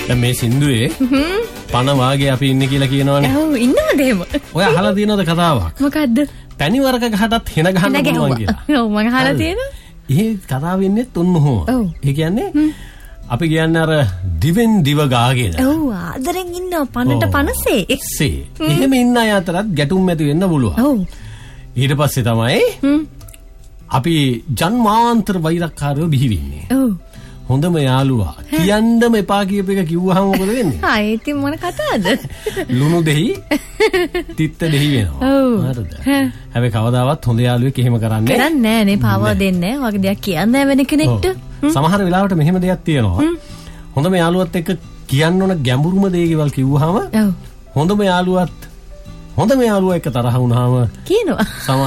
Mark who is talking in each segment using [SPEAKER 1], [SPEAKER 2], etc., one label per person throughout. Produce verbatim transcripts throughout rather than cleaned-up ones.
[SPEAKER 1] දැන් මේ සින්දුවේ පණ වාගේ අපි ඉන්නේ කියලා කියනවනේ.
[SPEAKER 2] ඔව් ඉන්නවද එහෙම?
[SPEAKER 1] ඔය අහලා තියෙනවද කතාවක්?
[SPEAKER 2] මොකද්ද?
[SPEAKER 1] පැණි වරක ගහටත් හෙන ගහන්න පුළුවන් කියලා.
[SPEAKER 2] ඔව් මම අහලා තියෙනවා.
[SPEAKER 1] ඒ කතාව වෙන්නේ තුන්මහම.
[SPEAKER 2] ඔව්.
[SPEAKER 1] ඒ කියන්නේ අපි කියන්නේ අර දිවෙන් දිව ගාගෙන.
[SPEAKER 2] ඔව් ආදරෙන් ඉන්න පණට පනසේ.
[SPEAKER 1] සේ. එහෙම ඉන්න අය අතරත් ගැටුම් ඇති වෙන්න පුළුවන්.
[SPEAKER 2] ඔව්.
[SPEAKER 1] ඊට පස්සේ තමයි අපි ජන්මාන්තර වෛරක්කාරයෝ බිහි වෙන්නේ.
[SPEAKER 2] ඔව්.
[SPEAKER 1] හොඳම යාළුවා කියන්නම එපා කියප එක කිව්වහම මොකද වෙන්නේ?
[SPEAKER 2] ආ ඒ ඉතින් මොන කතාවද?
[SPEAKER 1] ලුණු දෙහි තිත්ත දෙහි වෙනවා. හරිද? හැබැයි කවදාවත් හොඳ යාළුවෙක් එහෙම කරන්නේ
[SPEAKER 2] කරන්නේ නැහැ නේ. පාවා දෙන්නේ නැහැ. වගේ දෙයක් කියන්නේ වෙන කෙනෙක්ට.
[SPEAKER 1] සමහර වෙලාවට මෙහෙම දෙයක් තියෙනවා. හොඳම යාළුවත් එක්ක කියන්න ඕන ගැඹුරුම දේවල් කිව්වහම හොඳම යාළුවත් හොඳම යාළුවා එක්ක තරහ වුණාම
[SPEAKER 2] කියනවා.
[SPEAKER 1] සම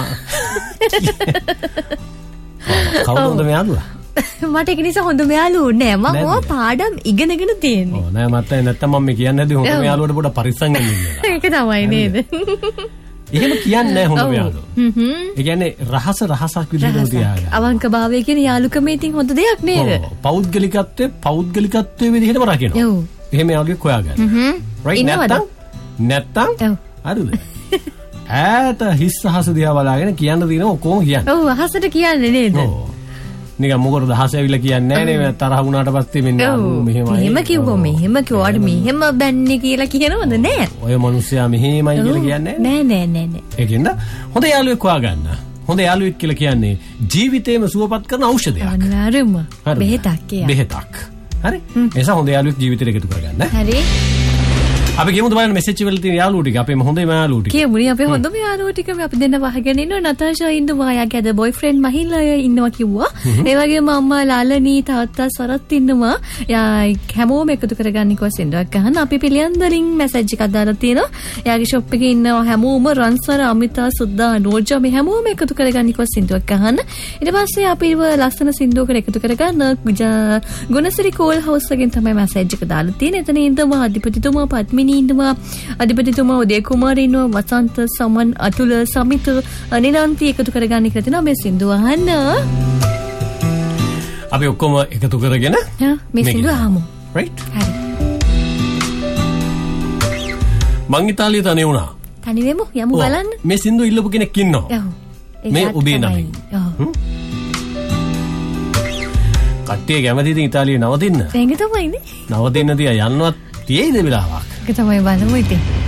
[SPEAKER 1] කවුද හොඳම යාළුවා?
[SPEAKER 2] මට ඒක නිසා හොඳම යාළුවෝ නෑ. මම ඕවා පාඩම් ඉගෙනගෙන තියෙන්නේ.
[SPEAKER 1] ඔව් නෑ මට නැත්තම් මම කියන්නේ නැද්දි හොඳම යාළුවට පොඩ පරිස්සම් වෙන්න ඉන්නවා.
[SPEAKER 2] ඒක තමයි නේද?
[SPEAKER 1] එහෙම කියන්නේ නැහැ හොඳම යාළුවෝ. හ්ම්. ඒ කියන්නේ රහස රහසක් විදිහට තියාගන්න.
[SPEAKER 2] අවංකභාවය කියන යාළුකමේ ඉතින් හොඳ දෙයක් නේද?
[SPEAKER 1] ඔව්. පෞද්ගලිකත්වයේ පෞද්ගලිකත්වයේ විදිහටම රකින්න.
[SPEAKER 2] ඔව්.
[SPEAKER 1] එහෙම යාළුවෙක් හොයාගන්න. හ්ම්. රයිට් නැත්තම් නැත්තම් හරිද? ඈත හිස් අහස දිහා බලාගෙන කියන්න තියෙන ඔක්කොම කියන්න.
[SPEAKER 2] ඔව් අහසට කියන්නේ නේද?
[SPEAKER 1] ඔව්. නිකන් මොකටද අහස ඇවිල්ලා කියන්නේ නැහැ නේ තරහ වුණාට පස්සේ මෙන්න මෙහෙමයි.
[SPEAKER 2] මෙහෙම කිව්වෝ මෙහෙම කිව්වාට මෙහෙම බැන්නේ කියලා කියනවද නෑ?
[SPEAKER 1] ඔය මිනිස්සයා මෙහෙමයි කියලා කියන්නේ
[SPEAKER 2] නෑ නෑ නෑ නෑ.
[SPEAKER 1] ඒකෙන්ද හොඳ යාළුවෙක් හොයාගන්න. හොඳ යාළුවෙක් කියලා කියන්නේ ජීවිතේම සුවපත් කරන ඖෂධයක්.
[SPEAKER 2] අනිවාර්යයෙන්ම. බෙහෙතක් කියන්නේ.
[SPEAKER 1] බෙහෙතක්. හරි? ඒ නිසා හොඳ යාළුවෙක් ජීවිතේට එකතු කරගන්න.
[SPEAKER 2] හරි.
[SPEAKER 1] අපි කියමුද බලන්න මෙසේජ් වල තියෙන යාළුවෝ ටික අපේම හොඳම යාළුවෝ ටික.
[SPEAKER 2] කියමුනේ අපේ හොඳම යාළුවෝ ටික අපි දෙන්න වහගෙන ඉන්නවා. නතාෂා ඉන්නවා. යාගේ අද බොයිෆ්‍රෙන්ඩ් මහිලා ඉන්නවා කිව්වා. ඒ වගේම අම්මා ලාලනී තාත්තා සරත් ඉන්නවා. යා හැමෝම එකතු කරගන්න කිව්වා සින්දුවක් ගහන්න. අපි පිළියන්දරින් මෙසේජ් එකක් දාලා තියෙනවා. යාගේ ෂොප් එකේ ඉන්නවා හැමෝම රන්සර අමිතා සුද්දා නෝජා මේ හැමෝම එකතු කරගන්න කිව්වා සින්දුවක් ගහන්න. ඊට පස්සේ අපිව ලස්සන සින්දුවකට එකතු කරගන්න ගුණසිරි කෝල් හවුස් එකෙන් තමයි මෙසේජ් එක දාලා තියෙන්නේ. එතන ඉඳලා අධිපතිතුමා පත්මි ඉන්නවා අධිපතිතුමා උදේ කුමාර ඉන්නවා වසන්ත සමන් අතුල සමිත නිලන්ති එකතු කරගන්න කියලා තියෙනවා මේ සින්දුව අහන්න.
[SPEAKER 1] අපි ඔක්කොම එකතු කරගෙන
[SPEAKER 2] මේ සින්දුව අහමු.
[SPEAKER 1] රයිට්. හරි. මං ඉතාලිය තනි වුණා.
[SPEAKER 2] තනි වෙමු යමු බලන්න.
[SPEAKER 1] මේ සින්දුව ඉල්ලපු කෙනෙක් ඉන්නවා.
[SPEAKER 2] ඔව්.
[SPEAKER 1] මේ ඔබේ නමින්.
[SPEAKER 2] ඔව්.
[SPEAKER 1] කට්ටිය කැමතිද ඉතාලිය නවතින්න?
[SPEAKER 2] ඒක තමයිනේ.
[SPEAKER 1] නවතින්න තියා යන්නවත් තියෙයිද වෙලාවක්?
[SPEAKER 2] ඒක තමයි බලමු ඉතින්.